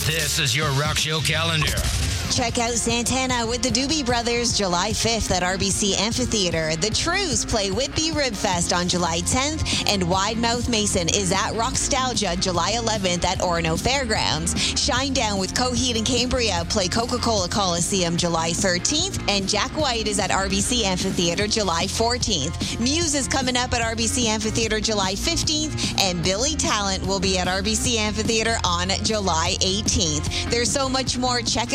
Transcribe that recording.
This is your Rock Show calendar. Check out Santana with the Doobie Brothers July 5th at RBC Amphitheater. The Trues play Whitby Rib Fest on July 10th, and Wide Mouth Mason is at Rockstalgia July 11th at Orono Fairgrounds. Shinedown with Coheed and Cambria play Coca-Cola Coliseum July 13th, and Jack White is at RBC Amphitheater July 14th. Muse is coming up at RBC Amphitheater July 15th, and Billy Talent will be at RBC Amphitheater on July 18th. There's so much more. Check